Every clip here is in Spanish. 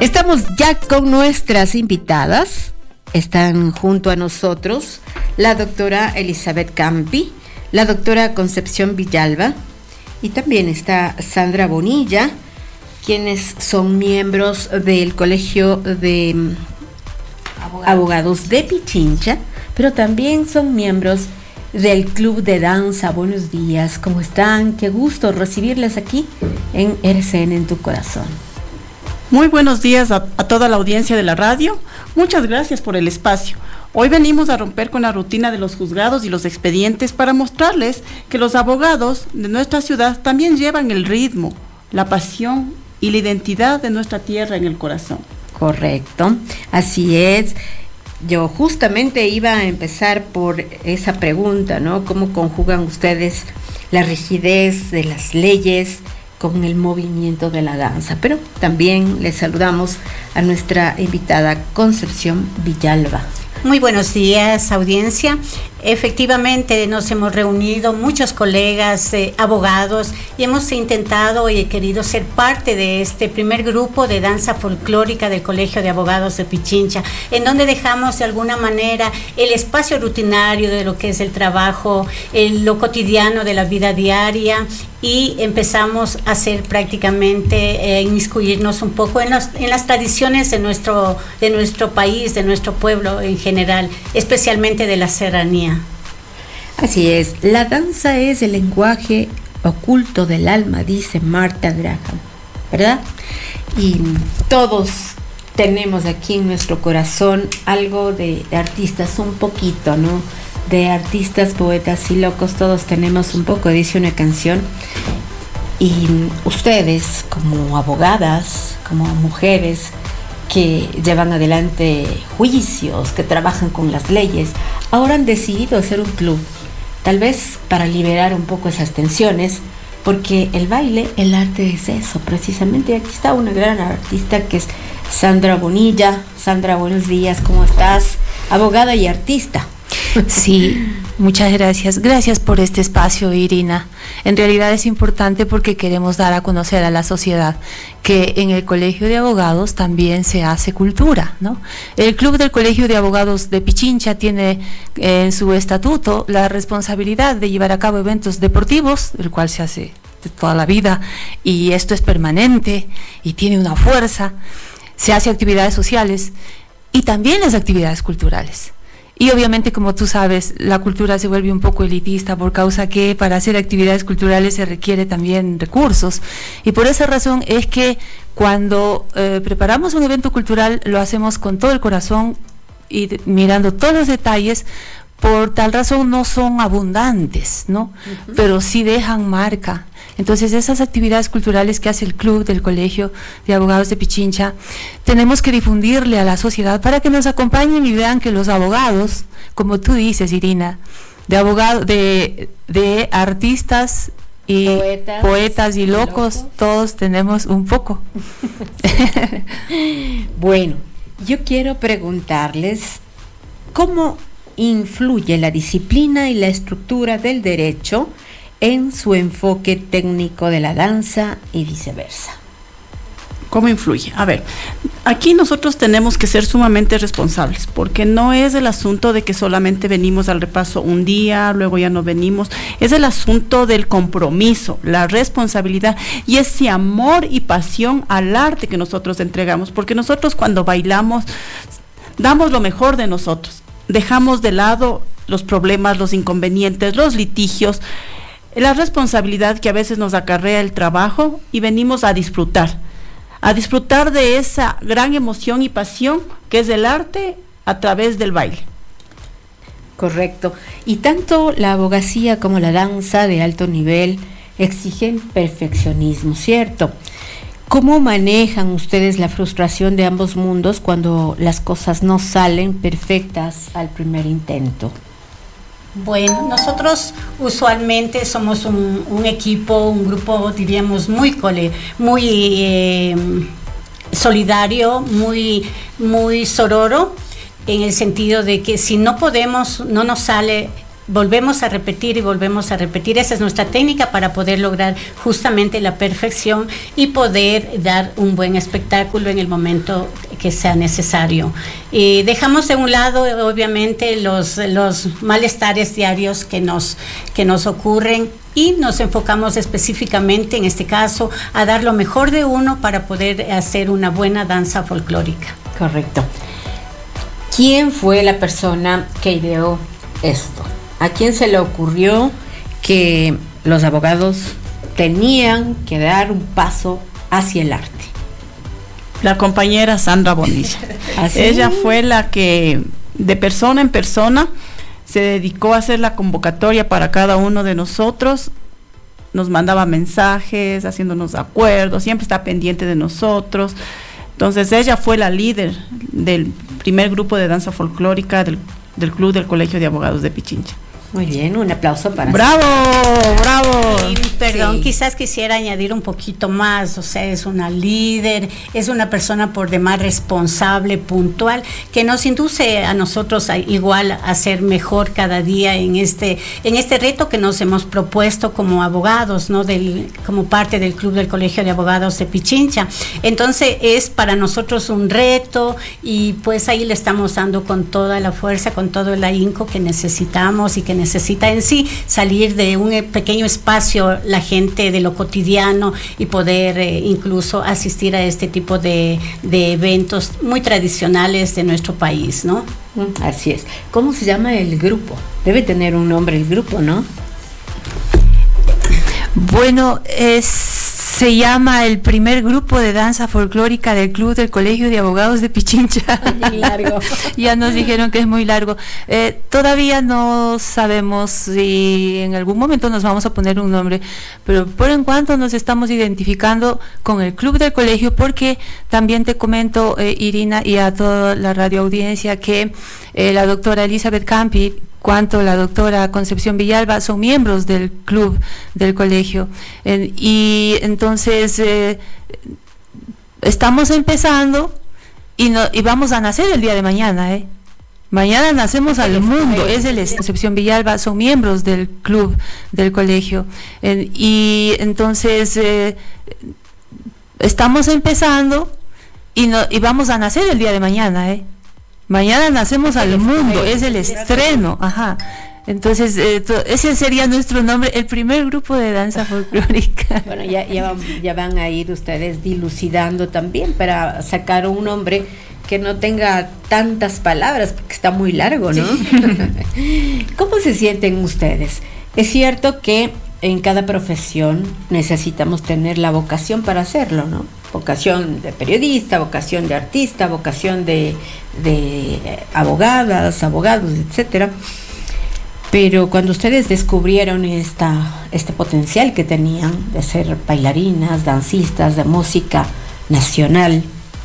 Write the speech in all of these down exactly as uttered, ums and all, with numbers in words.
Estamos ya con nuestras invitadas. Están junto a nosotros la doctora Elizabeth Campi, la doctora Concepción Villalba y también está Sandra Bonilla, quienes son miembros del Colegio de Abogados, Abogados de Pichincha, pero también son miembros del Club de Danza. Buenos días, ¿cómo están? Qué gusto recibirles aquí en R C N en tu corazón. Muy buenos días a, a toda la audiencia de la radio. Muchas gracias por el espacio. Hoy venimos a romper con la rutina de los juzgados y los expedientes para mostrarles que los abogados de nuestra ciudad también llevan el ritmo, la pasión y la identidad de nuestra tierra en el corazón. Correcto, así es. Yo justamente iba a empezar por esa pregunta, ¿no? ¿Cómo conjugan ustedes la rigidez de las leyes con el movimiento de la danza? Pero también les saludamos a nuestra invitada Concepción Villalba. Muy buenos días, audiencia. Efectivamente, nos hemos reunido muchos colegas, eh, abogados, y hemos intentado y querido ser parte de este primer grupo de danza folclórica del Colegio de Abogados de Pichincha, en donde dejamos de alguna manera el espacio rutinario de lo que es el trabajo, el, lo cotidiano de la vida diaria, y empezamos a hacer prácticamente, eh, inmiscuirnos un poco en, los, en las tradiciones de nuestro, de nuestro país, de nuestro pueblo en general, especialmente de la serranía. Así es, la danza es el lenguaje oculto del alma, dice Martha Graham, ¿verdad? Y todos tenemos aquí en nuestro corazón algo de, de artistas, un poquito, ¿no? De artistas, poetas y locos, todos tenemos un poco, dice una canción. Y ustedes, como abogadas, como mujeres que llevan adelante juicios, que trabajan con las leyes, ahora han decidido hacer un club, tal vez para liberar un poco esas tensiones, porque el baile, el arte es eso, precisamente. Aquí está una gran artista que es Sandra Bonilla. Sandra, buenos días, ¿cómo estás? Abogada y artista. Sí, muchas gracias. Gracias por este espacio, Irina. En realidad es importante porque queremos dar a conocer a la sociedad que en el Colegio de Abogados también se hace cultura, ¿no? El Club del Colegio de Abogados de Pichincha tiene eh, en su estatuto la responsabilidad de llevar a cabo eventos deportivos, el cual se hace de toda la vida, y esto es permanente y tiene una fuerza. Se hace actividades sociales y también las actividades culturales. Y obviamente, como tú sabes, la cultura se vuelve un poco elitista por causa que para hacer actividades culturales se requiere también recursos. Y por esa razón es que cuando eh, preparamos un evento cultural lo hacemos con todo el corazón y de, mirando todos los detalles. Por tal razón no son abundantes, ¿no? Uh-huh. Pero sí dejan marca. Entonces, esas actividades culturales que hace el Club del Colegio de Abogados de Pichincha, tenemos que difundirle a la sociedad para que nos acompañen y vean que los abogados, como tú dices, Irina, de abogados, de, de artistas y poetas, poetas y locos, locos, todos tenemos un poco. Bueno, yo quiero preguntarles cómo influye la disciplina y la estructura del derecho en su enfoque técnico de la danza y viceversa. ¿Cómo influye? A ver, aquí nosotros tenemos que ser sumamente responsables, porque no es el asunto de que solamente venimos al repaso un día, luego ya no venimos, es el asunto del compromiso, la responsabilidad y ese amor y pasión al arte que nosotros entregamos, porque nosotros cuando bailamos damos lo mejor de nosotros, dejamos de lado los problemas, los inconvenientes, los litigios, la responsabilidad que a veces nos acarrea el trabajo y venimos a disfrutar, a disfrutar de esa gran emoción y pasión que es el arte a través del baile. Correcto. Y tanto la abogacía como la danza de alto nivel exigen perfeccionismo, ¿cierto? ¿Cómo manejan ustedes la frustración de ambos mundos cuando las cosas no salen perfectas al primer intento? Bueno, nosotros usualmente somos un, un equipo, un grupo, diríamos, muy cole, muy eh, solidario, muy, muy sororo, en el sentido de que si no podemos, no nos sale volvemos a repetir y volvemos a repetir. Esa es nuestra técnica para poder lograr justamente la perfección y poder dar un buen espectáculo en el momento que sea necesario. Y dejamos de un lado, obviamente, los, los malestares diarios que nos, que nos ocurren y nos enfocamos específicamente, en este caso, a dar lo mejor de uno para poder hacer una buena danza folclórica. Correcto. ¿Quién fue la persona que ideó esto? ¿A quién se le ocurrió que los abogados tenían que dar un paso hacia el arte? La compañera Sandra Bonilla. ¿Así? Ella fue la que, de persona en persona, se dedicó a hacer la convocatoria para cada uno de nosotros. Nos mandaba mensajes, haciéndonos acuerdos, siempre está pendiente de nosotros. Entonces ella fue la líder del primer grupo de danza folclórica del, del Club del Colegio de Abogados de Pichincha. Muy bien, un aplauso para... ¡Bravo! ¡Bravo! Y, perdón, Sí. quizás quisiera añadir un poquito más, o sea, es una líder, es una persona por demás responsable, puntual, que nos induce a nosotros a, igual a ser mejor cada día en este, en este reto que nos hemos propuesto como abogados, ¿no? Del, como parte del Club del Colegio de Abogados de Pichincha. Entonces es para nosotros un reto y pues ahí le estamos dando con toda la fuerza, con todo el ahínco que necesitamos y que necesita en sí salir de un pequeño espacio la gente de lo cotidiano y poder eh, incluso asistir a este tipo de, de eventos muy tradicionales de nuestro país, ¿no? Así es. ¿Cómo se llama el grupo? Debe tener un nombre el grupo, ¿no? Bueno, es, se llama el primer grupo de danza folclórica del Club del Colegio de Abogados de Pichincha. Muy largo. Ya nos dijeron que es muy largo. Eh, todavía no sabemos si en algún momento nos vamos a poner un nombre, pero por en cuanto nos estamos identificando con el Club del Colegio, porque también te comento, eh, Irina, y a toda la radioaudiencia, que eh, la doctora Elizabeth Campi, cuanto la doctora Concepción Villalba son miembros del club del colegio. Eh, y entonces eh, estamos empezando y, no, y vamos a nacer el día de mañana, ¿eh? Mañana nacemos al mundo, es el Concepción Villalba, son miembros del club del colegio. Eh, y entonces eh, estamos empezando y, no, y vamos a nacer el día de mañana, ¿eh? Mañana nacemos al mundo, es el estreno, ajá. Entonces, eh, to, ese sería nuestro nombre, el primer grupo de danza folclórica. Bueno, ya, ya, van, ya van a ir ustedes dilucidando también para sacar un nombre que no tenga tantas palabras, porque está muy largo, ¿no? Sí. ¿Cómo se sienten ustedes? Es cierto que en cada profesión necesitamos tener la vocación para hacerlo, ¿no? Vocación de periodista, vocación de artista, vocación de, de abogadas, abogados, etcétera. Pero cuando ustedes descubrieron esta, este potencial que tenían de ser bailarinas, dancistas, de música nacional,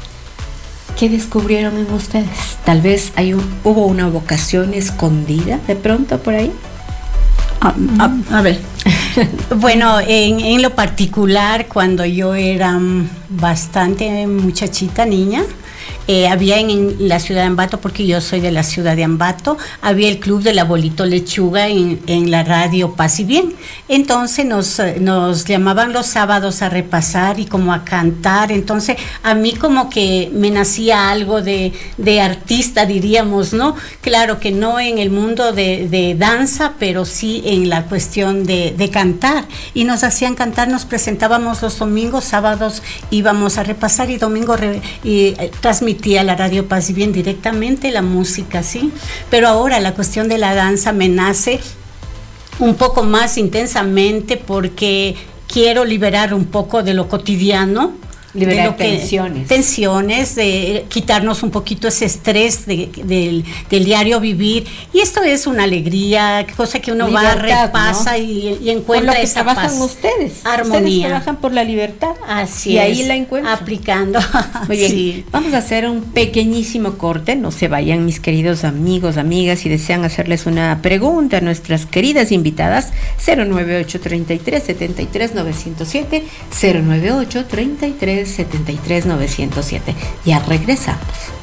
¿qué descubrieron en ustedes? Tal vez hay un, hubo una vocación escondida de pronto por ahí. A, a, a ver. Bueno, en, en lo particular, cuando yo era bastante muchachita, niña, Eh, había en, en la ciudad de Ambato, porque yo soy de la ciudad de Ambato, había el club del abuelito Lechuga en, en la radio Paz y Bien. Entonces nos, nos llamaban los sábados a repasar y como a cantar. Entonces a mí como que me nacía algo de, de artista, diríamos, ¿no? Claro que no en el mundo de, de danza, pero sí en la cuestión de, de cantar. Y nos hacían cantar, nos presentábamos los domingos, sábados íbamos a repasar y domingo re, y, eh, transmitíamos a la radio Paz y Bien directamente la música, ¿sí? Pero ahora la cuestión de la danza me nace un poco más intensamente porque quiero liberar un poco de lo cotidiano. Liberar de lo que, tensiones. Tensiones, de quitarnos un poquito ese estrés de, de, del diario vivir. Y esto es una alegría, cosa que uno libertad, va, repasa, ¿no? y, y encuentra por lo que esa trabajan paz. Ustedes. Armonía. Ustedes trabajan por la libertad. Así y es. ahí la encuentran. Aplicando. Muy bien. Sí. Vamos a hacer un pequeñísimo corte. No se vayan, mis queridos amigos, amigas, si desean hacerles una pregunta a nuestras queridas invitadas. cero nueve ocho, treinta y tres, setenta y tres, novecientos siete, cero nueve ocho, treinta y tres, setenta y tres, novecientos siete. Ya regresamos.